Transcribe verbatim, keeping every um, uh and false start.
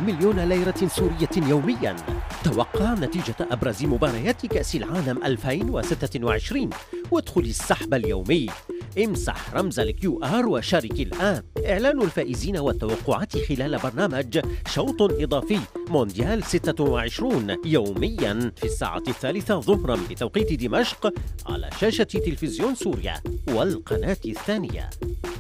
مليون ليرة سورية يوميا. توقع نتيجة أبرز مباريات كأس العالم ألفين وستة وعشرين وادخل السحب اليومي. امسح رمز الكيو آر وشارك الآن. إعلان الفائزين والتوقعات خلال برنامج شوط إضافي مونديال ستة وعشرين يوميا في الساعة الثالثة ظهرا بتوقيت دمشق على شاشة تلفزيون سوريا والقناة الثانية.